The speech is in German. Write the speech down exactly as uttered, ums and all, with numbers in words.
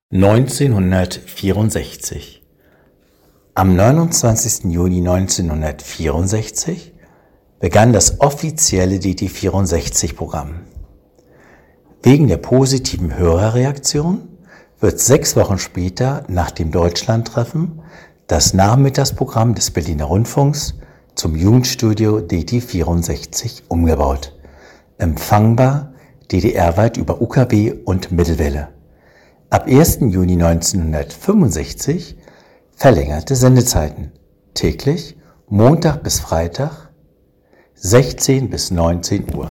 neunzehnhundertvierundsechzig. Am neunundzwanzigsten Juni neunzehnhundertvierundsechzig begann das offizielle D T vierundsechzig-Programm. Wegen der positiven Hörerreaktion wird sechs Wochen später nach dem Deutschlandtreffen das Nachmittagsprogramm des Berliner Rundfunks zum Jugendstudio D T vierundsechzig umgebaut. Empfangbar D D R-weit über U K W und Mittelwelle. Ab ersten Juni neunzehnhundertfünfundsechzig verlängerte Sendezeiten, täglich Montag bis Freitag, sechzehn bis neunzehn Uhr.